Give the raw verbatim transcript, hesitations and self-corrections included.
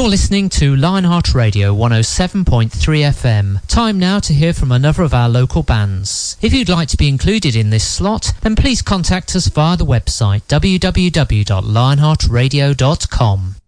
You're listening to Lionheart Radio one oh seven point three F M. Time now to hear from another of our local bands. If you'd like to be included in this slot, then please contact us via the website w w w dot lionheart radio dot com.